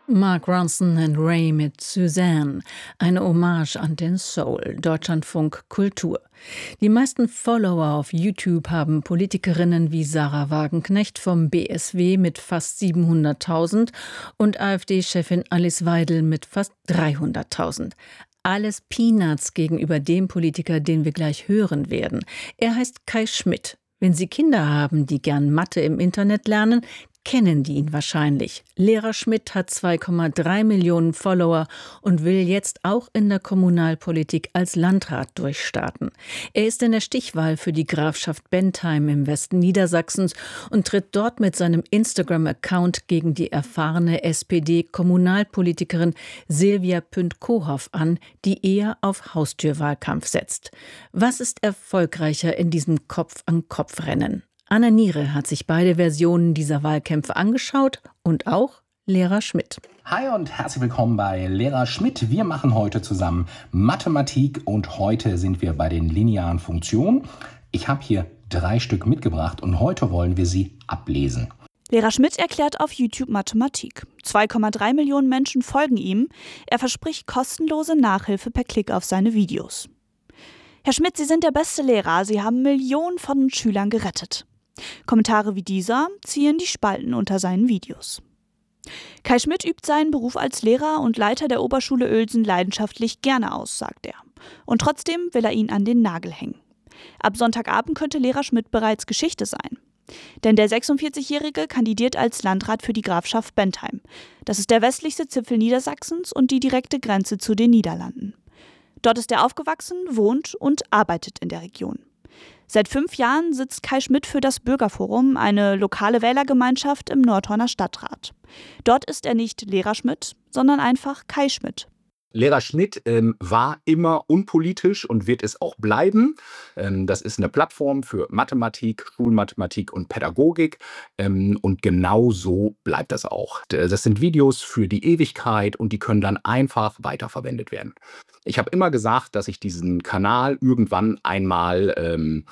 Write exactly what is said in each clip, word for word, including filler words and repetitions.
Mark Ronson and Ray mit Suzanne, eine Hommage an den Soul, Deutschlandfunk Kultur. Die meisten Follower auf YouTube haben Politikerinnen wie Sarah Wagenknecht vom B S W mit fast siebenhunderttausend und AfD-Chefin Alice Weidel mit fast dreihunderttausend. Alles Peanuts gegenüber dem Politiker, den wir gleich hören werden. Er heißt Kai Schmidt. Wenn Sie Kinder haben, die gern Mathe im Internet lernen, kennen die ihn wahrscheinlich. Lehrer Schmidt hat zwei Komma drei Millionen Follower und will jetzt auch in der Kommunalpolitik als Landrat durchstarten. Er ist in der Stichwahl für die Grafschaft Bentheim im Westen Niedersachsens und tritt dort mit seinem Instagram-Account gegen die erfahrene S P D-Kommunalpolitikerin Silvia Pünd-Kohoff an, die eher auf Haustürwahlkampf setzt. Was ist erfolgreicher in diesem Kopf-an-Kopf-Rennen? Anna Niere hat sich beide Versionen dieser Wahlkämpfe angeschaut und auch Lehrer Schmidt. Hi und herzlich willkommen bei Lehrer Schmidt. Wir machen heute zusammen Mathematik und heute sind wir bei den linearen Funktionen. Ich habe hier drei Stück mitgebracht und heute wollen wir sie ablesen. Lehrer Schmidt erklärt auf YouTube Mathematik. zwei Komma drei Millionen Menschen folgen ihm. Er verspricht kostenlose Nachhilfe per Klick auf seine Videos. Herr Schmidt, Sie sind der beste Lehrer. Sie haben Millionen von Schülern gerettet. Kommentare wie dieser ziehen die Spalten unter seinen Videos. Kai Schmidt übt seinen Beruf als Lehrer und Leiter der Oberschule Uelsen leidenschaftlich gerne aus, sagt er. Und trotzdem will er ihn an den Nagel hängen. Ab Sonntagabend könnte Lehrer Schmidt bereits Geschichte sein. Denn der sechsundvierzigjährige kandidiert als Landrat für die Grafschaft Bentheim. Das ist der westlichste Zipfel Niedersachsens und die direkte Grenze zu den Niederlanden. Dort ist er aufgewachsen, wohnt und arbeitet in der Region. Seit fünf Jahren sitzt Kai Schmidt für das Bürgerforum, eine lokale Wählergemeinschaft im Nordhorner Stadtrat. Dort ist er nicht Lehrer Schmidt, sondern einfach Kai Schmidt. Lehrer Schmidt ähm, war immer unpolitisch und wird es auch bleiben. Ähm, das ist eine Plattform für Mathematik, Schulmathematik und Pädagogik. Ähm, und genau so bleibt das auch. Das sind Videos für die Ewigkeit und die können dann einfach weiterverwendet werden. Ich habe immer gesagt, dass ich diesen Kanal irgendwann einmal ähm,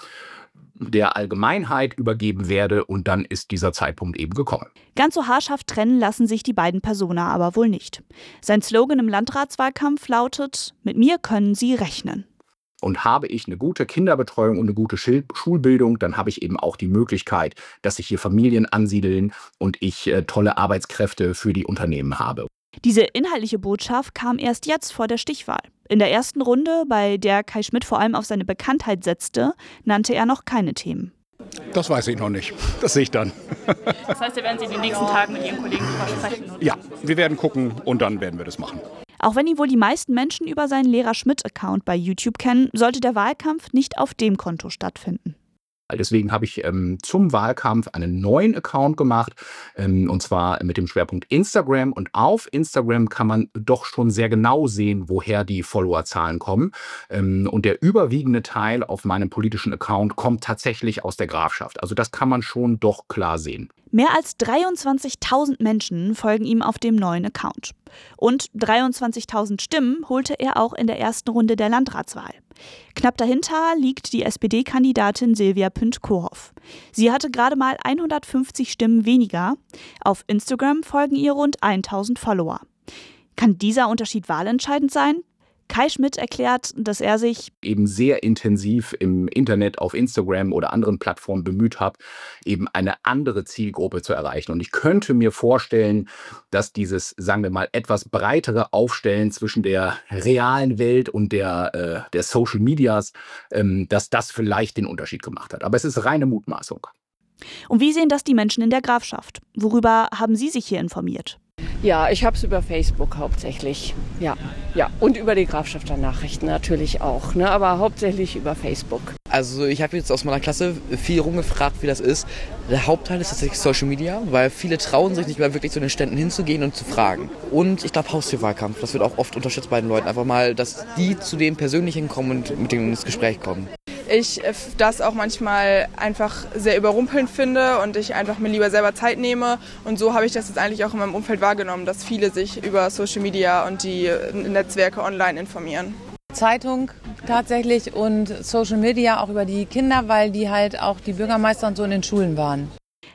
der Allgemeinheit übergeben werde und dann ist dieser Zeitpunkt eben gekommen. Ganz so haarscharf trennen lassen sich die beiden Persona aber wohl nicht. Sein Slogan im Landratswahlkampf lautet: Mit mir können Sie rechnen. Und habe ich eine gute Kinderbetreuung und eine gute Schulbildung, dann habe ich eben auch die Möglichkeit, dass sich hier Familien ansiedeln und ich äh, tolle Arbeitskräfte für die Unternehmen habe. Diese inhaltliche Botschaft kam erst jetzt vor der Stichwahl. In der ersten Runde, bei der Kai Schmidt vor allem auf seine Bekanntheit setzte, nannte er noch keine Themen. Das weiß ich noch nicht. Das sehe ich dann. Das heißt, wir werden Sie in den nächsten Tagen mit Ihren Kollegen drüber sprechen? Oder? Ja, wir werden gucken und dann werden wir das machen. Auch wenn ihn wohl die meisten Menschen über seinen Lehrer Schmidt-Account bei YouTube kennen, sollte der Wahlkampf nicht auf dem Konto stattfinden. Deswegen habe ich ähm, zum Wahlkampf einen neuen Account gemacht, ähm, und zwar mit dem Schwerpunkt Instagram. Und auf Instagram kann man doch schon sehr genau sehen, woher die Followerzahlen kommen. Ähm, und der überwiegende Teil auf meinem politischen Account kommt tatsächlich aus der Grafschaft. Also das kann man schon doch klar sehen. Mehr als dreiundzwanzigtausend Menschen folgen ihm auf dem neuen Account. Und dreiundzwanzigtausend Stimmen holte er auch in der ersten Runde der Landratswahl. Knapp dahinter liegt die S P D-Kandidatin Silvia Pünd-Kohoff. Sie hatte gerade mal hundertfünfzig Stimmen weniger. Auf Instagram folgen ihr rund tausend Follower. Kann dieser Unterschied wahlentscheidend sein? Kai Schmidt erklärt, dass er sich eben sehr intensiv im Internet, auf Instagram oder anderen Plattformen bemüht habe, eben eine andere Zielgruppe zu erreichen. Und ich könnte mir vorstellen, dass dieses, sagen wir mal, etwas breitere Aufstellen zwischen der realen Welt und der, äh, der Social Medias, ähm, dass das vielleicht den Unterschied gemacht hat. Aber es ist reine Mutmaßung. Und wie sehen das die Menschen in der Grafschaft? Worüber haben Sie sich hier informiert? Ja, ich habe es über Facebook hauptsächlich. Ja, ja. Und über die Grafschafter Nachrichten natürlich auch, ne? Aber hauptsächlich über Facebook. Also ich habe jetzt aus meiner Klasse viel rumgefragt, wie das ist. Der Hauptteil ist tatsächlich Social Media, weil viele trauen sich nicht mehr wirklich zu den Ständen hinzugehen und zu fragen. Und ich glaube Haustürwahlkampf, das wird auch oft unterstützt bei den Leuten. Einfach mal, dass die zu dem persönlich hinkommen und mit denen ins Gespräch kommen. Ich das auch manchmal einfach sehr überrumpelnd finde und ich einfach mir lieber selber Zeit nehme. Und so habe ich das jetzt eigentlich auch in meinem Umfeld wahrgenommen, dass viele sich über Social Media und die Netzwerke online informieren. Zeitung tatsächlich und Social Media auch über die Kinder, weil die halt auch die Bürgermeister und so in den Schulen waren.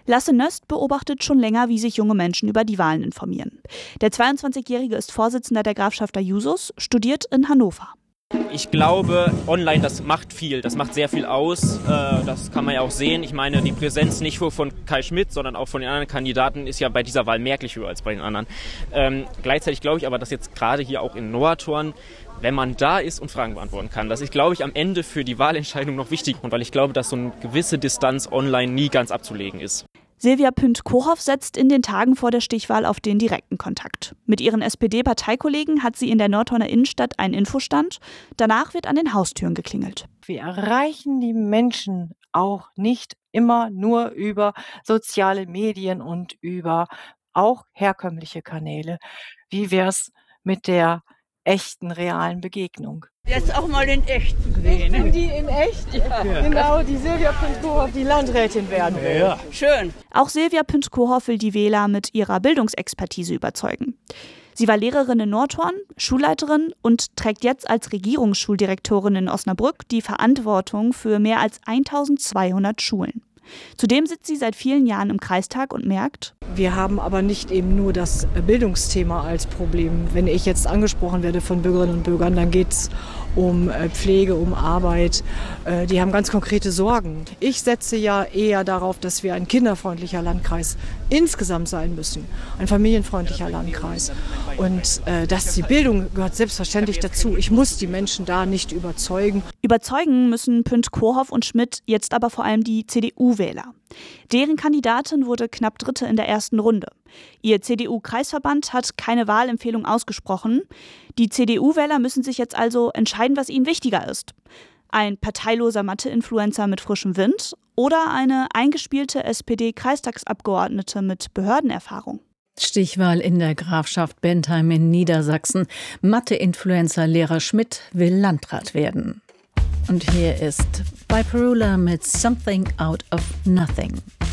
Lasse Nöst beobachtet schon länger, wie sich junge Menschen über die Wahlen informieren. Der zweiundzwanzigjährige ist Vorsitzender der Grafschafter Jusos, studiert in Hannover. Ich glaube, online, das macht viel, das macht sehr viel aus, das kann man ja auch sehen. Ich meine, die Präsenz nicht nur von Kai Schmidt, sondern auch von den anderen Kandidaten ist ja bei dieser Wahl merklich höher als bei den anderen. Ähm, gleichzeitig glaube ich aber, dass jetzt gerade hier auch in Nordhorn, wenn man da ist und Fragen beantworten kann, das ist, glaube ich, am Ende für die Wahlentscheidung noch wichtig. Und weil ich glaube, dass so eine gewisse Distanz online nie ganz abzulegen ist. Silvia Pünd-Kohoff setzt in den Tagen vor der Stichwahl auf den direkten Kontakt. Mit ihren S P D-Parteikollegen hat sie in der Nordhorner Innenstadt einen Infostand. Danach wird an den Haustüren geklingelt. Wir erreichen die Menschen auch nicht immer nur über soziale Medien und über auch herkömmliche Kanäle. Wie wär's mit der echten, realen Begegnung? Jetzt auch mal in echt sehen. Ich bin die in echt? Ja. Ja. Genau, die Silvia Pünd-Kohoff, die Landrätin werden will. Ja. Schön. Auch Silvia Pünd-Kohoff will die Wähler mit ihrer Bildungsexpertise überzeugen. Sie war Lehrerin in Nordhorn, Schulleiterin und trägt jetzt als Regierungsschuldirektorin in Osnabrück die Verantwortung für mehr als eintausendzweihundert Schulen. Zudem sitzt sie seit vielen Jahren im Kreistag und merkt: Wir haben aber nicht eben nur das Bildungsthema als Problem. Wenn ich jetzt angesprochen werde von Bürgerinnen und Bürgern, dann geht es um Pflege, um Arbeit. Die haben ganz konkrete Sorgen. Ich setze ja eher darauf, dass wir ein kinderfreundlicher Landkreis insgesamt sein müssen. Ein familienfreundlicher Landkreis. Und äh, dass die Bildung gehört selbstverständlich dazu. Ich muss die Menschen da nicht überzeugen. Überzeugen müssen Pünd-Kohoff und Schmidt jetzt aber vor allem die C D U-Wähler. Deren Kandidatin wurde knapp Dritte in der ersten Runde. Ihr C D U-Kreisverband hat keine Wahlempfehlung ausgesprochen. Die C D U-Wähler müssen sich jetzt also entscheiden, was ihnen wichtiger ist. Ein parteiloser Mathe-Influencer mit frischem Wind oder eine eingespielte S P D-Kreistagsabgeordnete mit Behördenerfahrung. Stichwahl in der Grafschaft Bentheim in Niedersachsen. Mathe-Influencer Lehrer Schmidt will Landrat werden. Und hier ist Biperula mit Something Out of Nothing.